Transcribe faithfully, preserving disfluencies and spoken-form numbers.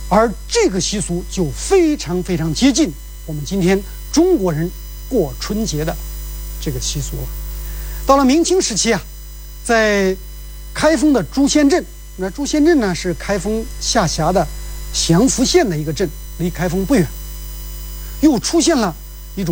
而这个习俗就非常非常接近我们今天中国人过春节的这个习俗了。到了明清时期啊，在开封的朱仙镇，那朱仙镇呢是开封下辖的祥符县的一个镇，离开封不远，又出现了